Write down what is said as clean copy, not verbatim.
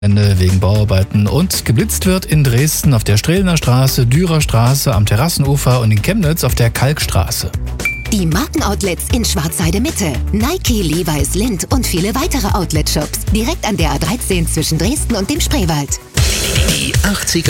wegen Bauarbeiten und geblitzt wird in Dresden auf der Strehlener Straße, Dürer Straße, am Terrassenufer und in Chemnitz auf der Kalkstraße. Die Markenoutlets in Schwarzheide Mitte, Nike, Levi's, Lindt und viele weitere Outlet-Shops direkt an der A13 zwischen Dresden und dem Spreewald. Die 80er